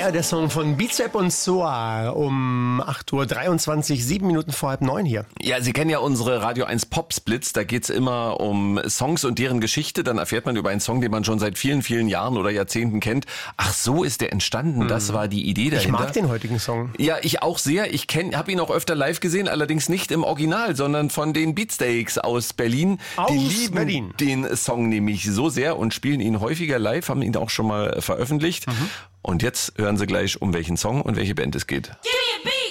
Air, der Song von Bizep und Soar um 8:23 Uhr, 7 Minuten vor 8:30 hier. Ja, Sie kennen ja unsere Radio 1 Pop-Splits, da geht's immer um Songs und deren Geschichte. Dann erfährt man über einen Song, den man schon seit vielen, vielen Jahren oder Jahrzehnten kennt. Ach, so ist der entstanden, das war die Idee dahinter. Ich mag den heutigen Song. Ja, ich auch sehr. Ich habe ihn auch öfter live gesehen, allerdings nicht im Original, sondern von den Beatsteaks aus Berlin. Die lieben den Song nämlich so sehr und spielen ihn häufiger live, haben ihn auch schon mal veröffentlicht. Und jetzt hören Sie gleich, um welchen Song und welche Band es geht. Give me a beat.